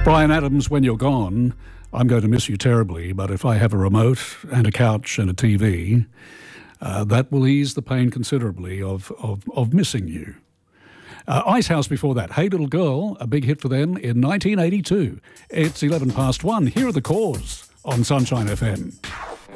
Bryan Adams, when you're gone, I'm going to miss you terribly, but if I have a remote and a couch and a TV, that will ease the pain considerably of missing you. Icehouse before that. Hey Little Girl, a big hit for them in 1982. It's 1. Here are the Cause on Sunshine FM.